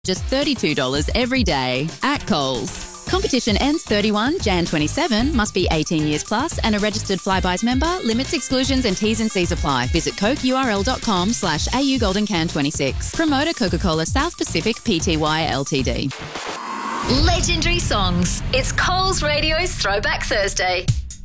Just $32 every day at Coles. Competition ends 31 Jan 27. Must be 18 years plus and a registered Flybuys member. Limits, exclusions and T's and C's apply. Visit cokeurl.com/AU Golden Can 26. Promoter Coca-Cola South Pacific Pty Ltd. Legendary songs. It's Coles Radio's Throwback Thursday.